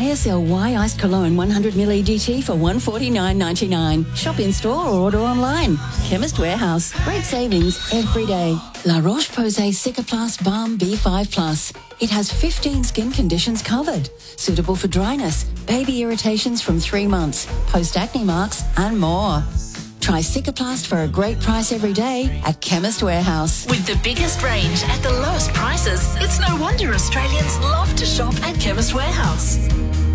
KSL Y Iced Cologne 100ml EDT for $149.99. Shop in store or order online. Chemist Warehouse. Great savings every day. La Roche-Posay Cicaplast Balm B5 Plus. It has 15 skin conditions covered. Suitable for dryness, baby irritations from 3 months, post-acne marks and more. Try Cicaplast for a great price every day at Chemist Warehouse. With the biggest range at the lowest prices, it's no wonder Australians love to shop at Chemist Warehouse.